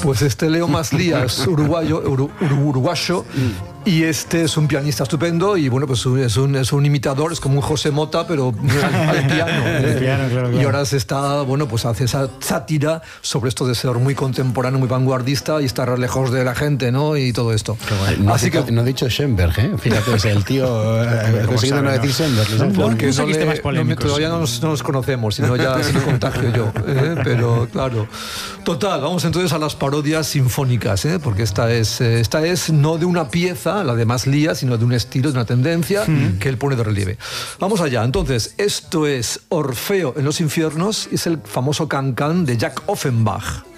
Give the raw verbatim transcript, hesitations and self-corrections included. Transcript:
Pues este Leo Maslia es uruguayo, uru, uruguayo mm. y este es un pianista estupendo y bueno, pues es un, es un imitador, es como un José Mota, pero al, al piano. ¿eh? El piano claro, claro. Y ahora se está, bueno, pues hace esa sátira sobre esto de ser muy contemporáneo, muy vanguardista y estar lejos de la gente, ¿no? Y todo esto. No, Así que no he dicho Schoenberg, ¿eh? Fíjate, es el tío ha conseguido no decir Schoenberg. Porque no le, no me, todavía no nos, no nos conocemos, sino ya se lo contagio yo. ¿eh? Pero claro. Total, vamos entonces a las parodias sinfónicas, ¿eh? Porque esta es, esta es no de una pieza, la de Maslia, sino de un estilo, de una tendencia mm. que él pone de relieve. Vamos allá. Entonces, esto es Orfeo en los infiernos, es el famoso can-can de Jack Offenbach.